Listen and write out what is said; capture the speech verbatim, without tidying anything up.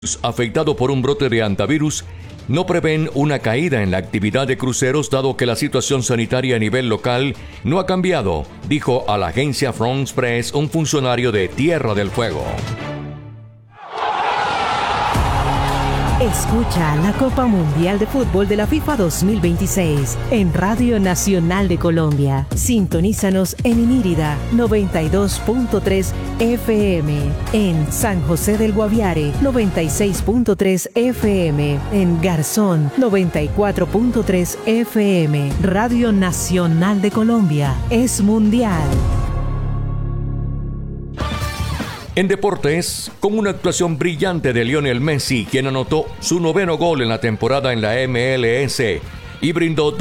afectado por un brote de hantavirus no prevén una caída en la actividad de cruceros dado que la situación sanitaria a nivel local no ha cambiado, dijo a la agencia France Press un funcionario de Tierra del Fuego. Escucha la Copa Mundial de Fútbol de la FIFA dos mil veintiséis en Radio Nacional de Colombia. Sintonízanos en Inírida noventa y dos punto tres F M, en San José del Guaviare noventa y seis punto tres F M, en Garzón noventa y cuatro punto tres F M. Radio Nacional de Colombia es mundial. En deportes, con una actuación brillante de Lionel Messi, quien anotó su noveno gol en la temporada en la M L S y brindó